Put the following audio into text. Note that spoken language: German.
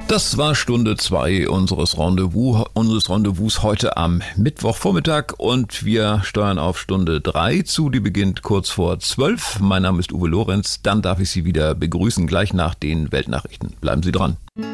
Das war Stunde 2 unseres Rendezvous heute am Mittwochvormittag und wir steuern auf Stunde 3 zu, die beginnt kurz vor 12. Mein Name ist Uwe Lorenz, dann darf ich Sie wieder begrüßen, gleich nach den Weltnachrichten. Bleiben Sie dran.